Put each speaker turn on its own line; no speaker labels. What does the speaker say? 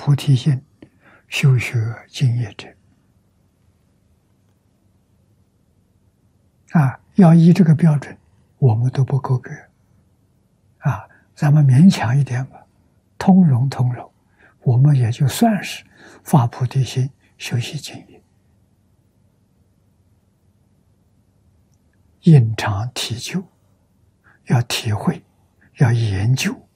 菩提心、修学敬业者。要依这个标准，我们都不够格。咱们勉强一点吧，通融，我们也就算是发菩提心、修习敬业，应常体究，要体会，要研究，